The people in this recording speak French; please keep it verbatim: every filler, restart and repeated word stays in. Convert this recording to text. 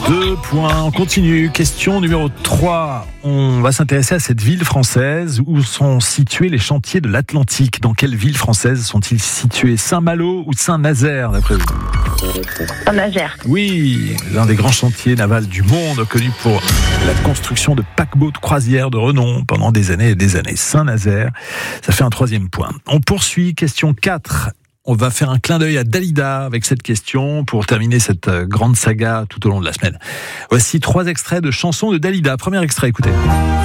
Deux points, on continue. Question numéro trois. On va s'intéresser à cette ville française où sont situés les chantiers de l'Atlantique. Dans quelle ville française sont-ils situés? Saint-Malo ou Saint-Nazaire, d'après vous? Saint-Nazaire. Oui, l'un des grands chantiers navals du monde, connu pour la construction de paquebots de croisière de renom pendant des années et des années. Saint-Nazaire, ça fait un troisième point. On poursuit, question quatre. On va faire un clin d'œil à Dalida avec cette question pour terminer cette grande saga tout au long de la semaine. Voici trois extraits de chansons de Dalida. Premier extrait, écoutez.